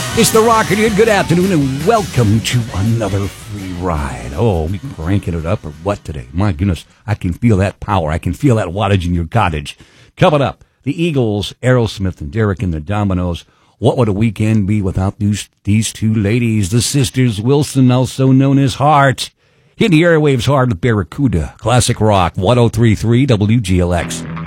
It's the Rocket Dude. Good afternoon and welcome to another free ride. Oh, we cranking it up or what today? My goodness, I can feel that power. I can feel that wattage in your cottage. Coming up, the Eagles, Aerosmith and Derek and the Dominoes. What would a weekend be without these two ladies, the sisters Wilson, also known as Hart? Hit the airwaves hard with Barracuda. Classic Rock, 103.3 WGLX.